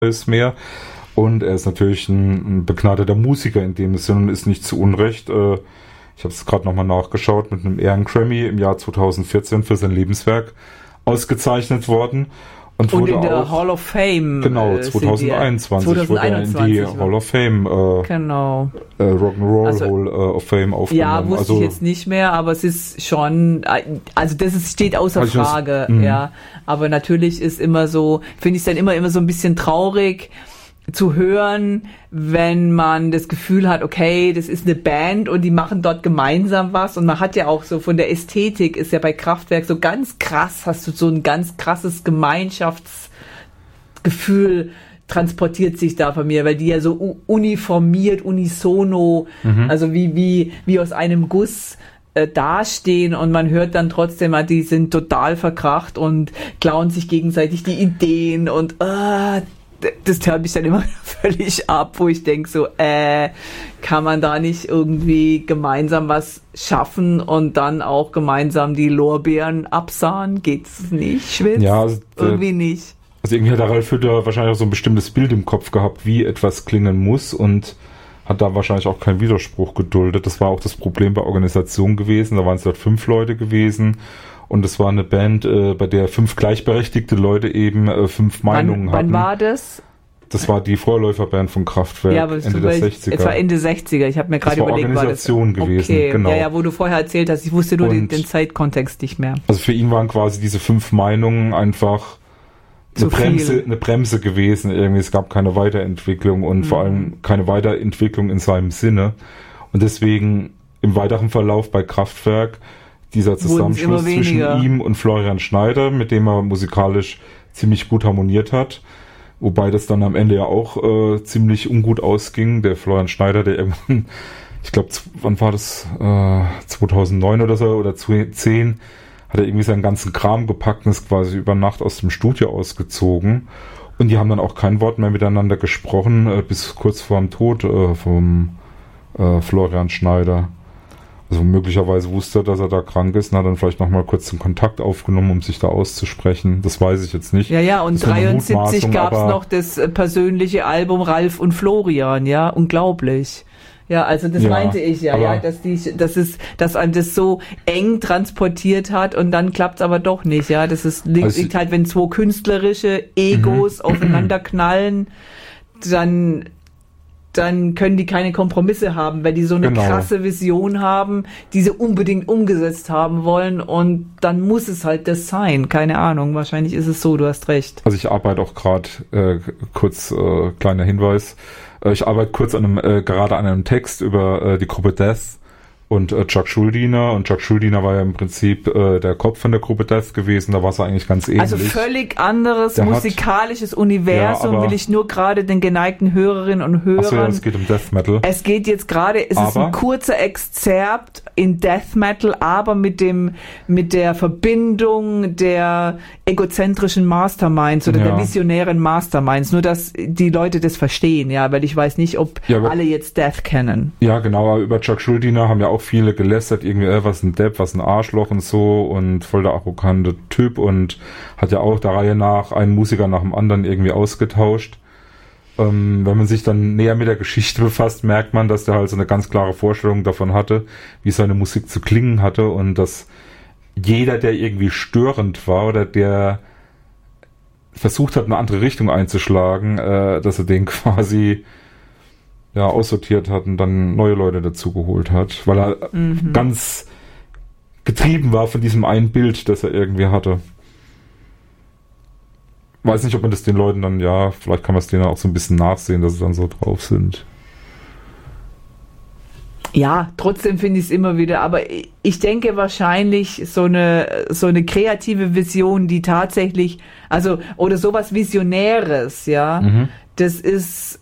ist mehr. Und er ist natürlich ein begnadeter Musiker in dem Sinne und ist nicht zu Unrecht, ich habe es gerade nochmal nachgeschaut, mit einem Ehren-Grammy im Jahr 2014 für sein Lebenswerk ausgezeichnet worden. Und wurde in der auch, Hall of Fame. Genau, 2021 wurde er in die Hall of Fame, genau. Rock'n'Roll Hall of Fame aufgenommen. Ja, wusste ich jetzt nicht mehr, aber es ist schon, also steht außer Frage, ja. Aber natürlich ist immer so, finde ich es dann immer so ein bisschen traurig zu hören, wenn man das Gefühl hat, okay, das ist eine Band und die machen dort gemeinsam was und man hat ja auch so von der Ästhetik ist ja bei Kraftwerk so ganz krass, hast du so ein ganz krasses Gemeinschaftsgefühl transportiert sich da von mir, weil die ja so uniformiert, unisono, also wie aus einem Guss dastehen und man hört dann trotzdem, die sind total verkracht und klauen sich gegenseitig die Ideen und das hört mich dann immer völlig ab, wo ich denke so, kann man da nicht irgendwie gemeinsam was schaffen und dann auch gemeinsam die Lorbeeren absahen? Geht's nicht, Schwitz? Ja, also, irgendwie nicht. Also irgendwie hat der Ralf Hütter wahrscheinlich auch so ein bestimmtes Bild im Kopf gehabt, wie etwas klingen muss und hat da wahrscheinlich auch keinen Widerspruch geduldet. Das war auch das Problem bei Organisation gewesen. Da waren es dort 5 Leute gewesen. Und es war eine Band, bei der 5 gleichberechtigte Leute eben 5 Meinungen hatten. Wann war das? Das war die Vorläuferband von Kraftwerk, ja, aber Ende der 60er. Es war Ende 60er, ich habe mir gerade überlegt, Organisation war das gewesen, okay. Genau. Ja, wo du vorher erzählt hast, ich wusste nur den Zeitkontext nicht mehr. Also für ihn waren quasi diese 5 Meinungen einfach eine Bremse gewesen. Irgendwie, es gab keine Weiterentwicklung und vor allem keine Weiterentwicklung in seinem Sinne. Und deswegen im weiteren Verlauf bei Kraftwerk dieser Zusammenschluss zwischen ihm und Florian Schneider, mit dem er musikalisch ziemlich gut harmoniert hat. Wobei das dann am Ende ja auch ziemlich ungut ausging. Der Florian Schneider, der irgendwann, ich glaube, wann war das? 2009 oder so oder 2010, hat er irgendwie seinen ganzen Kram gepackt und ist quasi über Nacht aus dem Studio ausgezogen. Und die haben dann auch kein Wort mehr miteinander gesprochen, bis kurz vor dem Tod vom Florian Schneider. Also möglicherweise wusste er, dass er da krank ist und hat dann vielleicht nochmal kurz den Kontakt aufgenommen, um sich da auszusprechen. Das weiß ich jetzt nicht. Ja, und 73 gab es noch das persönliche Album Ralf und Florian, ja, unglaublich. Ja, also das meinte ich dass einem das so eng transportiert hat und dann klappt es aber doch nicht, ja. Das ist liegt halt, wenn 2 künstlerische Egos aufeinander knallen, dann können die keine Kompromisse haben, weil die so eine krasse Vision haben, die sie unbedingt umgesetzt haben wollen und dann muss es halt das sein. Keine Ahnung, wahrscheinlich ist es so, du hast recht. Also ich arbeite auch gerade, kurz kleiner Hinweis, ich arbeite kurz gerade an einem Text über die Gruppe Death und Chuck Schuldiner. Und Chuck Schuldiner war ja im Prinzip der Kopf von der Gruppe Death gewesen. Da war es eigentlich ganz ähnlich. Also völlig anderes musikalisches Universum, will ich nur gerade den geneigten Hörerinnen und Hörern... Achso, ja, es geht um Death Metal. Es geht jetzt gerade, es ist ein kurzer Exzerpt in Death Metal, aber mit der Verbindung der egozentrischen Masterminds oder der visionären Masterminds. Nur, dass die Leute das verstehen, ja, weil ich weiß nicht, ob alle jetzt Death kennen. Ja, genau, aber über Chuck Schuldiner haben ja auch viele gelästert, irgendwie, was ein Depp, was ein Arschloch und so und voll der arrogante Typ und hat ja auch der Reihe nach einen Musiker nach dem anderen irgendwie ausgetauscht. Wenn man sich dann näher mit der Geschichte befasst, merkt man, dass der halt so eine ganz klare Vorstellung davon hatte, wie seine Musik zu klingen hatte und dass jeder, der irgendwie störend war oder der versucht hat, eine andere Richtung einzuschlagen, dass er den quasi aussortiert hat und dann neue Leute dazu geholt hat, weil er ganz getrieben war von diesem einen Bild, das er irgendwie hatte. Weiß nicht, ob man das den Leuten dann, vielleicht kann man es denen auch so ein bisschen nachsehen, dass sie dann so drauf sind. Ja, trotzdem finde ich es immer wieder, aber ich denke wahrscheinlich so eine kreative Vision, die tatsächlich, also, oder sowas Visionäres, das ist,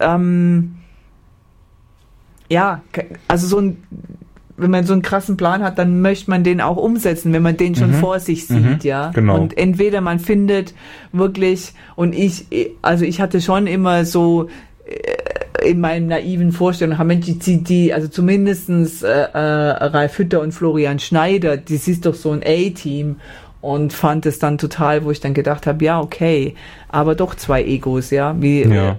also wenn man so einen krassen Plan hat, dann möchte man den auch umsetzen, wenn man den schon vor sich sieht, Genau. Und entweder man findet wirklich, und ich hatte schon immer so in meinen naiven Vorstellungen, Mensch, also zumindestens Ralf Hütter und Florian Schneider, das ist doch so ein A-Team. und fand es dann total, wo ich dann gedacht habe, ja, okay, aber doch zwei Egos, ja, wie